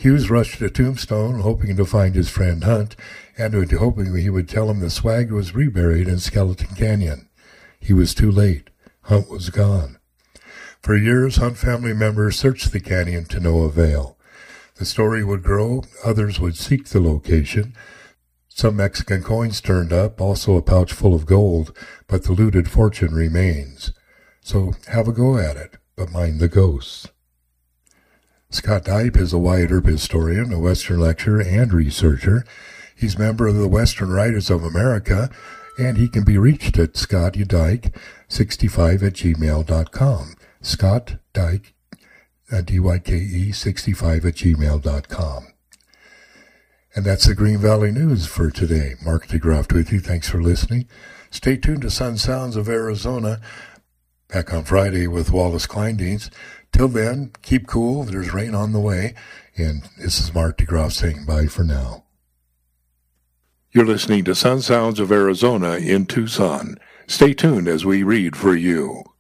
Hughes rushed to Tombstone, hoping to find his friend Hunt, and hoping he would tell him the swag was reburied in Skeleton Canyon. He was too late. Hunt was gone. For years, Hunt family members searched the canyon to no avail. The story would grow. Others would seek the location. Some Mexican coins turned up, also a pouch full of gold, but the looted fortune remains. So have a go at it, but mind the ghosts. Scott Dype is a Wyatt Earp historian, a Western lecturer, and researcher. He's a member of the Western Writers of America, and he can be reached at scottdyke65@gmail.com. Scott Dyke, DYKE65@gmail.com. And that's the Green Valley News for today. Mark DeGroft with you. Thanks for listening. Stay tuned to Sun Sounds of Arizona. Back on Friday with Wallace Kleindienst. Till then, keep cool. There's rain on the way. And this is Mark DeGroff saying bye for now. You're listening to Sun Sounds of Arizona in Tucson. Stay tuned as we read for you.